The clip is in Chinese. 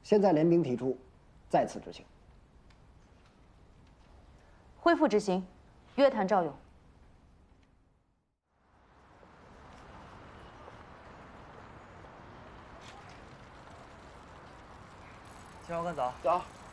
现在联兵提出，再次执行。 恢复执行，约谈赵勇。 秦少官早。 早。